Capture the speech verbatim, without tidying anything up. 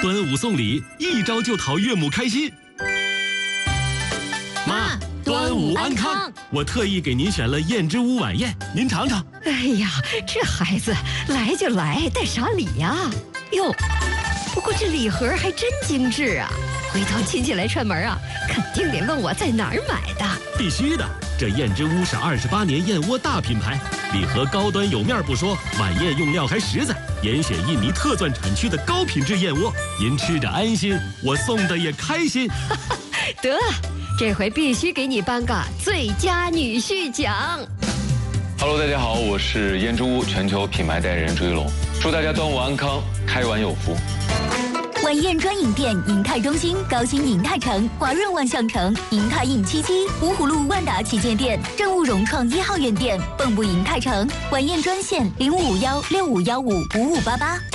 端午送礼，一招就讨岳母开心。妈，端午安康！我特意给您选了燕之屋晚宴，您尝尝。 哎呀，这孩子来就来，带啥礼呀？哟，不过这礼盒还真精致啊！回头亲戚来串门啊，肯定得问我在哪儿买的。 必须的，这燕之屋是二十八年燕窝大品牌，礼盒高端有面不说，晚宴用料还实在，严选印尼特钻产区的高品质燕窝，您吃着安心，我送的也开心。 得，这回必须给你颁个最佳女婿奖。 Hello， 大家好，我是燕之屋全球品牌代言人朱一龙，祝大家端午安康，开碗有福。 晚宴专营店：银泰中心、高新银泰城、华润万象城、银泰印七七、芜湖路万达旗舰店、正物融创一号院店、蚌埠银泰城。晚宴专线：零五五幺六五幺五五五八八。